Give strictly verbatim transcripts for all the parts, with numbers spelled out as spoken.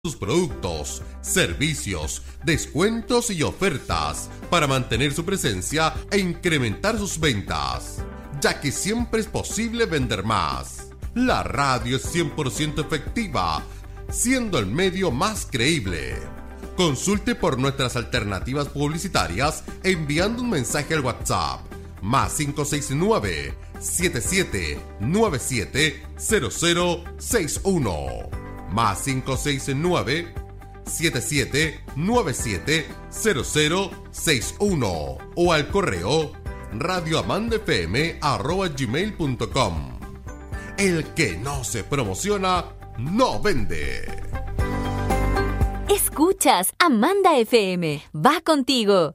sus productos, servicios, descuentos y ofertas para mantener su presencia e incrementar sus ventas, ya que siempre es posible vender más. La radio es cien por ciento efectiva, siendo el medio más creíble. Consulte por nuestras alternativas publicitarias enviando un mensaje al WhatsApp más cinco seis nueve, siete siete nueve siete, cero cero seis uno más cinco seis nueve, siete siete nueve siete, cero cero seis uno o al correo radioamandafm arroba gmail punto com. El que no se promociona, no vende. Escuchas Amanda F M. Va contigo.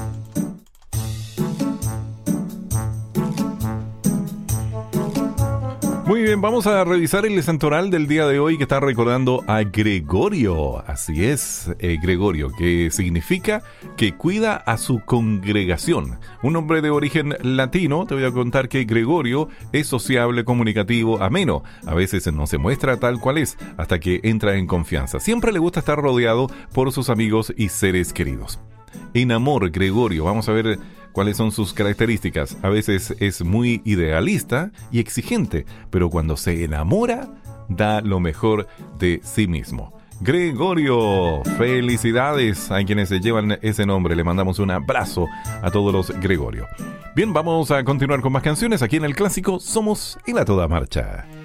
Muy bien, vamos a revisar el santoral del día de hoy que está recordando a Gregorio. Así es, eh, Gregorio, que significa que cuida a su congregación. Un hombre de origen latino. Te voy a contar que Gregorio es sociable, comunicativo, ameno. A veces no se muestra tal cual es hasta que entra en confianza. Siempre le gusta estar rodeado por sus amigos y seres queridos. En amor, Gregorio, vamos a ver cuáles son sus características. A veces es muy idealista y exigente, pero cuando se enamora, da lo mejor de sí mismo. Gregorio, felicidades a quienes se llevan ese nombre. Le mandamos un abrazo a todos los Gregorio. Bien, vamos a continuar con más canciones aquí en el clásico Somos en la Toda Marcha.